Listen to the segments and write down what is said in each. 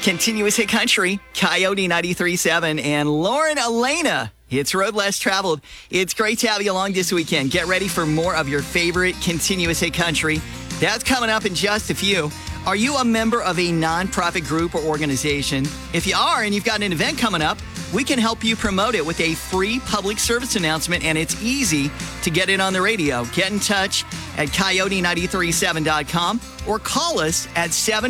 Continuous Hit Country, Coyote 93.7, and Lauren Elena. It's Road Less Traveled. It's great to have you along this weekend. Get ready for more of your favorite Continuous Hit Country. That's coming up in just a few. Are you a member of a nonprofit group or organization? If you are and you've got an event coming up, we can help you promote it with a free public service announcement, and it's easy to get it on the radio. Get in touch at coyote937.com or call us at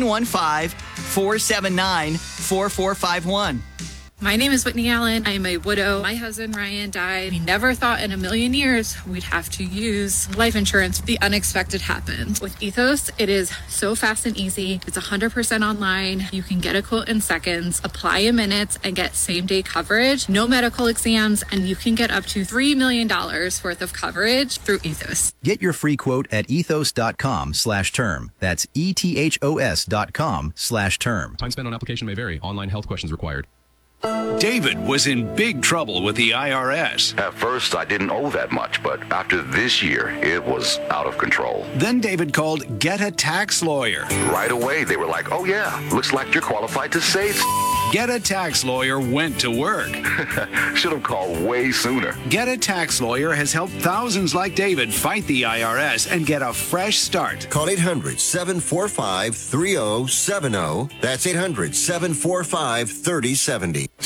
715-479-4451. My name is Whitney Allen. I am a widow. My husband, Ryan, died. We never thought in a million years we'd have to use life insurance. The unexpected happened. With Ethos, it is so fast and easy. It's 100% online. You can get a quote in seconds, apply in minutes, and get same-day coverage. No medical exams, and you can get up to $3 million worth of coverage through Ethos. Get your free quote at ethos.com/term. That's ethos.com/term. Time spent on application may vary. Online health questions required. David was in big trouble with the IRS. At first, I didn't owe that much, but after this year, it was out of control. Then David called Get a Tax Lawyer. Right away, they were like, oh yeah, looks like you're qualified to save. Get a Tax Lawyer went to work. Should have called way sooner. Get a Tax Lawyer has helped thousands like David fight the IRS and get a fresh start. Call 800-745-3070. That's 800-745-3070.